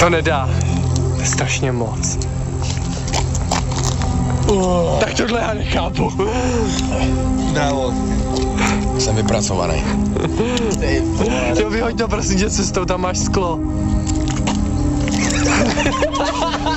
To nedá. To je strašně moc. Tak tohle já nechápu. Bravo. Jsem vypracovaný. Jo, vyhoď to prosím tě cestou, tam máš sklo.